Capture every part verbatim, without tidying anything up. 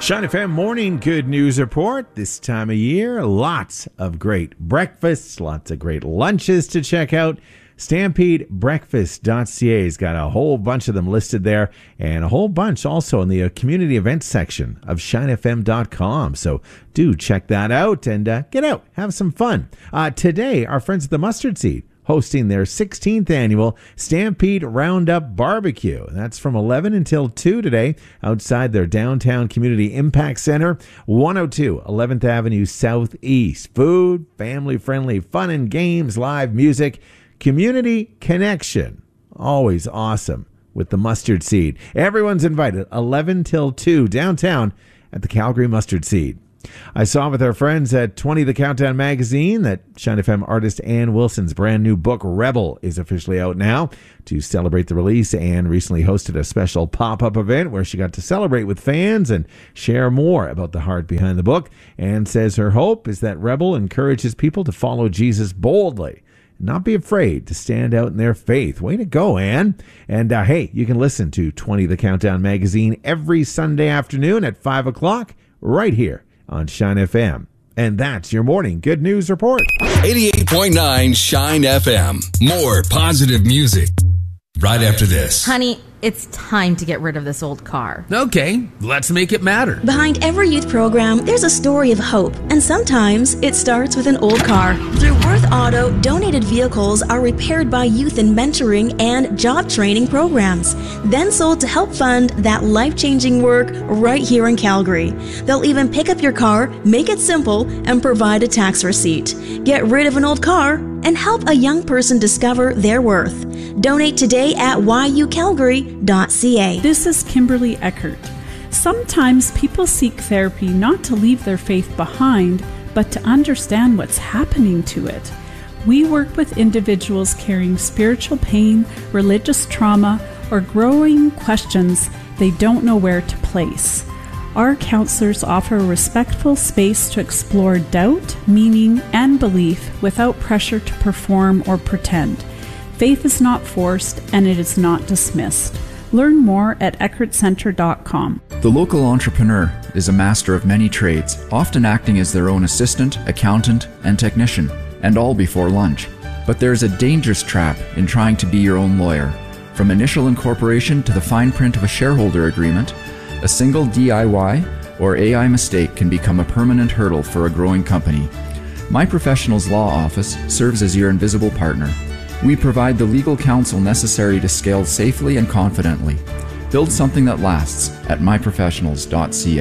Shine F M Morning Good News Report. This time of year, lots of great breakfasts, lots of great lunches to check out. Stampede Breakfast dot C A has got a whole bunch of them listed there, and a whole bunch also in the uh, community events section of shine f m dot com. So do check that out and uh, get out, have some fun. Uh, today, our friends at the Mustard Seed hosting their sixteenth annual Stampede Roundup Barbecue. That's from eleven until two today outside their downtown community impact center, one oh two eleventh Avenue Southeast. Food, family-friendly fun and games, live music, community connection. Always awesome with the Mustard Seed. Everyone's invited, eleven till two downtown at the Calgary Mustard Seed. I saw with our friends at twenty The Countdown magazine that Shine F M artist Ann Wilson's brand new book, Rebel, is officially out now. To celebrate the release, Ann recently hosted a special pop-up event where she got to celebrate with fans and share more about the heart behind the book. Ann says her hope is that Rebel encourages people to follow Jesus boldly, not be afraid to stand out in their faith. Way to go, Ann. And uh, hey, you can listen to twenty The Countdown magazine every Sunday afternoon at five o'clock right here on Shine F M. And that's your morning good news report. eighty-eight point nine Shine F M. More positive music right after this. Honey, it's time to get rid of this old car. Okay, let's make it matter. Behind every youth program, there's a story of hope, and sometimes it starts with an old car. Through Worth Auto, donated vehicles are repaired by youth in mentoring and job training programs, then sold to help fund that life-changing work right here in Calgary. They'll even pick up your car, make it simple, and provide a tax receipt. Get rid of an old car and help a young person discover their worth. Donate today at y u calgary dot c a. This is Kimberly Eckert. Sometimes people seek therapy not to leave their faith behind, but to understand what's happening to it. We work with individuals carrying spiritual pain, religious trauma, or growing questions they don't know where to place. Our counselors offer a respectful space to explore doubt, meaning, and belief without pressure to perform or pretend. Faith is not forced, and it is not dismissed. Learn more at eckert center dot com. The local entrepreneur is a master of many trades, often acting as their own assistant, accountant, and technician, and all before lunch. But there is a dangerous trap in trying to be your own lawyer. From initial incorporation to the fine print of a shareholder agreement, a single D I Y or A I mistake can become a permanent hurdle for a growing company. My Professionals Law Office serves as your invisible partner. We provide the legal counsel necessary to scale safely and confidently. Build something that lasts at my professionals dot c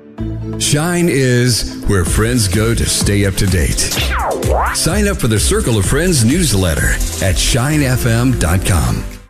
a. Shine is where friends go to stay up to date. Sign up for the Circle of Friends newsletter at shine f m dot com.